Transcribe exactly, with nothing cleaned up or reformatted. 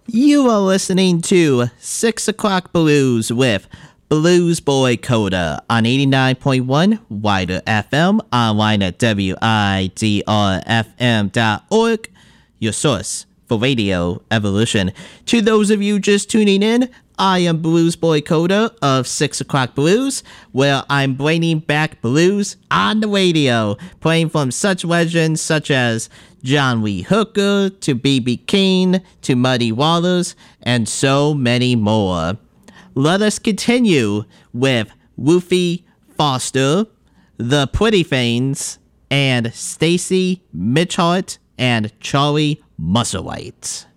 You are listening to six O'Clock Blues with Blues Boy Coda on eighty-nine point one Wider F M, online at W I D R F M dot org, your source for radio evolution. To those of you just tuning in, I am Blues Boy Coda of six O'Clock Blues, where I'm bringing back blues on the radio, playing from such legends such as John Lee Hooker, to B B King, to Muddy Waters, and so many more. Let us continue with Ruthie Foster, The Pretty Things, and Stacy Mitchhart and Charlie Musselwhite.